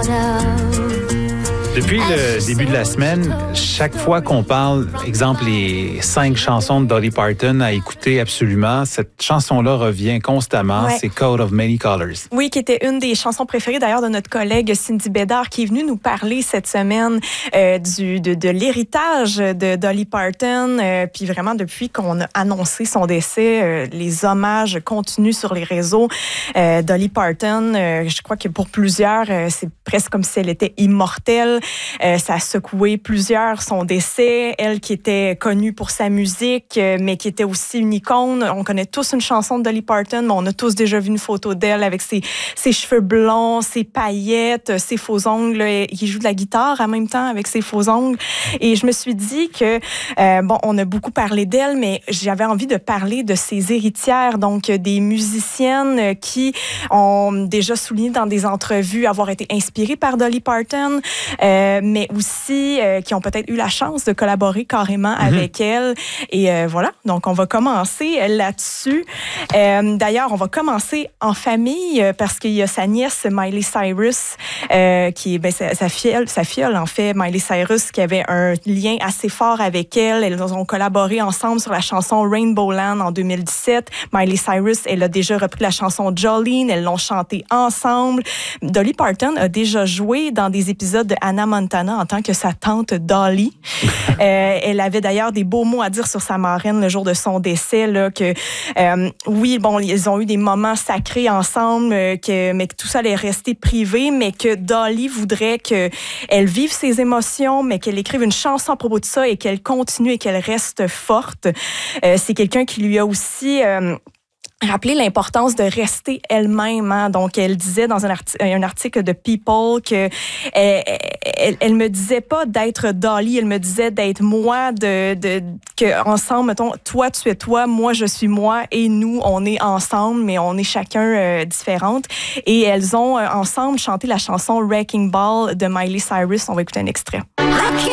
Depuis le début de la semaine, chaque fois qu'on parle, exemple, les 5 chansons de Dolly Parton à écouter absolument, cette chanson-là revient constamment. Ouais. C'est Coat of Many Colors. Oui, qui était une des chansons préférées d'ailleurs de notre collègue Cindy Bédard, qui est venue nous parler cette semaine de l'héritage de Dolly Parton. Puis vraiment, depuis qu'on a annoncé son décès, les hommages continuent sur les réseaux. Dolly Parton, je crois que pour plusieurs, c'est presque comme si elle était immortelle. Ça a secoué plusieurs, son décès. Elle qui était connue pour sa musique, mais qui était aussi une icône. On connaît tous une chanson de Dolly Parton, mais on a tous déjà vu une photo d'elle avec ses cheveux blonds, ses paillettes, ses faux ongles. Il joue de la guitare en même temps avec ses faux ongles. Et je me suis dit que, on a beaucoup parlé d'elle, mais j'avais envie de parler de ses héritières, donc des musiciennes qui ont déjà souligné dans des entrevues avoir été inspirées par Dolly Parton, mais aussi qui ont peut-être eu la chance de collaborer carrément avec elle. Et voilà, donc on va commencer là-dessus. D'ailleurs, on va commencer en famille parce qu'il y a sa nièce Miley Cyrus, qui est sa fiole en fait, Miley Cyrus, qui avait un lien assez fort avec elle. Elles ont collaboré ensemble sur la chanson Rainbow Land en 2017. Miley Cyrus, elle a déjà repris la chanson Jolene, elles l'ont chantée ensemble. Dolly Parton a déjà joué dans des épisodes de Hannah Montana en tant que sa tante Dolly. Elle avait d'ailleurs des beaux mots à dire sur sa marraine le jour de son décès, là, que oui, bon, ils ont eu des moments sacrés ensemble, mais que tout ça allait rester privé, mais que Dolly voudrait qu'elle vive ses émotions, mais qu'elle écrive une chanson à propos de ça et qu'elle continue et qu'elle reste forte. C'est quelqu'un qui lui a aussi rappeler l'importance de rester elle-même. Hein. Donc, elle disait dans un article de People que elle me disait pas d'être Dolly, elle me disait d'être moi, que ensemble, mettons, toi tu es toi, moi je suis moi, et nous on est ensemble, mais on est chacun différentes. Et elles ont ensemble chanté la chanson Wrecking Ball de Miley Cyrus. On va écouter un extrait. I